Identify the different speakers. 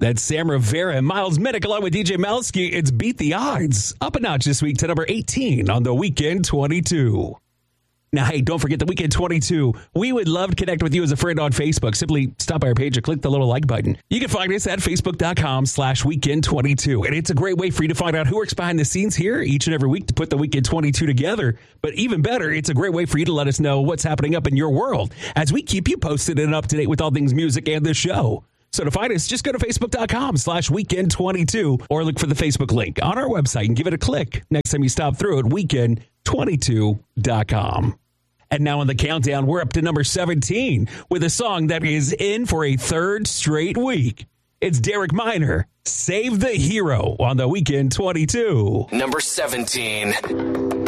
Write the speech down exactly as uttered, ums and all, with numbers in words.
Speaker 1: That's Sam Rivera and Miles Minnick along with D J Malski. It's Beat the Odds. Up a notch this week to number eighteen on the Weekend twenty-two. Now, hey, don't forget the Weekend twenty-two. We would love to connect with you as a friend on Facebook. Simply stop by our page and click the little like button. You can find us at facebook.com slash weekend 22. And it's a great way for you to find out who works behind the scenes here each and every week to put the Weekend twenty-two together. But even better, it's a great way for you to let us know what's happening up in your world as we keep you posted and up to date with all things music and the show. So to find us, just go to facebook.com slash weekend 22 or look for the Facebook link on our website and give it a click next time you stop through at weekend twenty-two dot com. And now on the countdown, we're up to number seventeen with a song that is in for a third straight week. It's Derek Minor, Save the Hero on the Weekend twenty-two.
Speaker 2: Number seventeen.